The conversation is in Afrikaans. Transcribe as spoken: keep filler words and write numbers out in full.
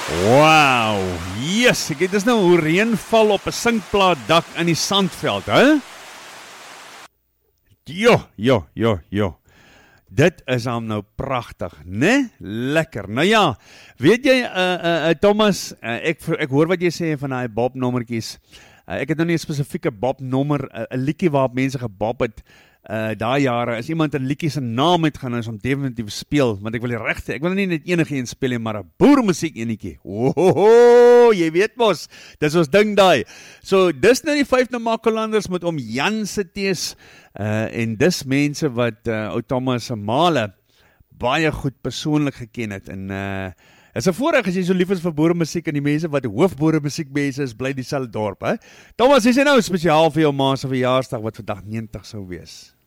Wow, yes, ek het dus nou hoe reën val op 'n sinkplaat dak in die sandveld, hè? Jo, jo, jo, jo. Dit is hom nou pragtig, né? Lekker. Nou ja, weet jy, uh, uh, uh, Thomas, uh, ek, ek hoor wat jy sê van die Bob nommertjies. Uh, ek het nou nie 'n spesifieke Bob nommer, 'n uh, liedjie waar mense gebob het. Uh, daai jare, as iemand 'n liedjie se naam het gaan, is om definitief speel, want ek wil die regte, ek wil nie net enige een speel nie, maar 'n boermusiek enetjie. Ohoho, jy weet mos, dis ons ding daai. So, dis nou die vyf Namakolanders met om Jan se tees, uh, en dis mense wat uh, ou Thomas se Male baie goed persoonlik geken het, en uh, is 'n voorreg as jy so lief is vir boeremusiek en die mense wat hoofboeremusiek mense is, bly dieselfde dorp, hè? Thomas, is hy nou spesiaal vir jou ma se verjaarsdag wat vandag negentig sou wees?